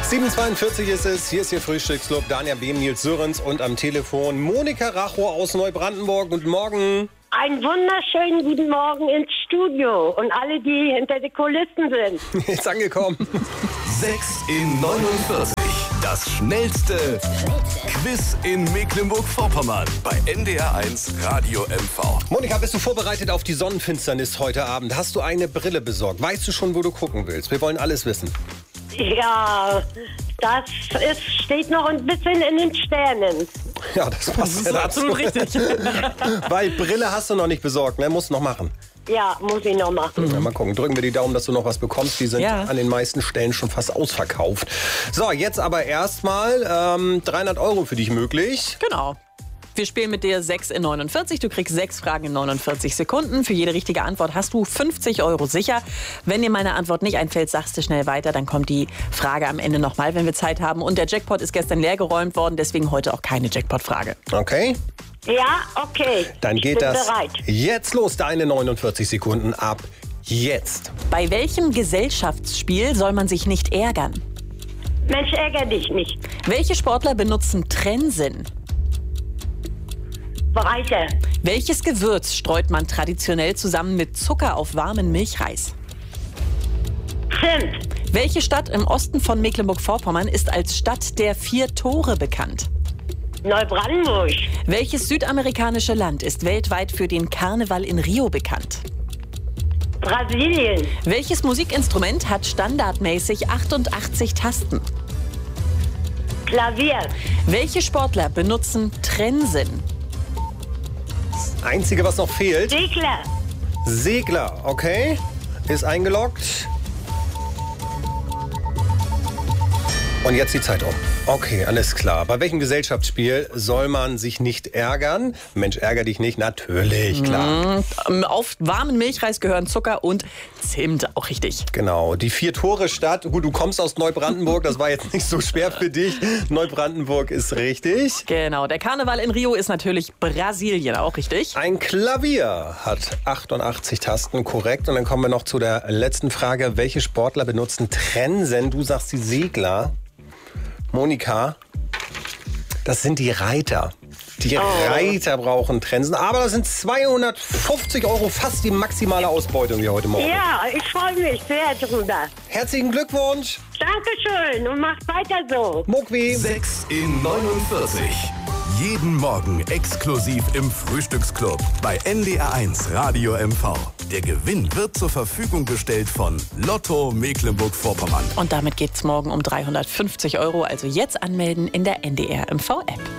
7:42 ist es. Hier ist Ihr Frühstücksclub. Daniel Behm, Nils Sörens und am Telefon Monika Rachow aus Neubrandenburg. Guten Morgen. Einen wunderschönen guten Morgen ins Studio und alle, die hinter den Kulissen sind. Jetzt angekommen. 6 in 49. Das schnellste Quiz in Mecklenburg-Vorpommern bei NDR1 Radio MV. Monika, bist du vorbereitet auf die Sonnenfinsternis heute Abend? Hast du eine Brille besorgt? Weißt du schon, wo du gucken willst? Wir wollen alles wissen. Ja, steht noch ein bisschen in den Sternen. Ja, das passt ja dazu. Absolut richtig. Weil Brille hast du noch nicht besorgt, ne? Musst noch machen. Ja, muss ich noch machen. Ja, mal gucken. Drücken wir die Daumen, dass du noch was bekommst. Die sind an den meisten Stellen schon fast ausverkauft. So, jetzt aber erstmal 300 € für dich möglich. Genau. Wir spielen mit dir 6 in 49. Du kriegst 6 Fragen in 49 Sekunden. Für jede richtige Antwort hast du 50 € sicher. Wenn dir meine Antwort nicht einfällt, sagst du schnell weiter. Dann kommt die Frage am Ende nochmal, wenn wir Zeit haben. Und der Jackpot ist gestern leergeräumt worden, deswegen heute auch keine Jackpot-Frage. Okay. Ja, okay. Dann geht bin das bereit. jetzt los. Deine 49 Sekunden ab jetzt. Bei welchem Gesellschaftsspiel soll man sich nicht ärgern? Mensch, ärger dich nicht. Welche Sportler benutzen Trennsinn? Weiter. Welches Gewürz streut man traditionell zusammen mit Zucker auf warmen Milchreis? Zimt. Welche Stadt im Osten von Mecklenburg-Vorpommern ist als Stadt der 4 Tore bekannt? Neubrandenburg. Welches südamerikanische Land ist weltweit für den Karneval in Rio bekannt? Brasilien. Welches Musikinstrument hat standardmäßig 88 Tasten? Klavier. Welche Sportler benutzen Trennsinn? Einzige, was noch fehlt. Segler. Segler, okay. Ist eingeloggt. Und jetzt die Zeit um. Okay, alles klar. Bei welchem Gesellschaftsspiel soll man sich nicht ärgern? Mensch, ärger dich nicht. Natürlich, klar. Auf warmen Milchreis gehören Zucker und Zimt, auch richtig. Genau, die 4-Tore-Stadt. Gut, du kommst aus Neubrandenburg, das war jetzt nicht so schwer für dich. Neubrandenburg ist richtig. Genau, der Karneval in Rio ist natürlich Brasilien, auch richtig. Ein Klavier hat 88 Tasten, korrekt. Und dann kommen wir noch zu der letzten Frage. Welche Sportler benutzen Trennsinn? Du sagst die Segler. Monika, das sind die Reiter. Die Reiter brauchen Trensen. Aber das sind 250 €, fast die maximale Ausbeutung hier heute Morgen. Ja, ich freue mich sehr drüber. Herzlichen Glückwunsch. Dankeschön und macht weiter so. Mokwi. 6 in 49. Jeden Morgen exklusiv im Frühstücksclub bei NDR1 Radio MV. Der Gewinn wird zur Verfügung gestellt von Lotto Mecklenburg-Vorpommern. Und damit geht's morgen um 350 €. Also jetzt anmelden in der NDR MV App.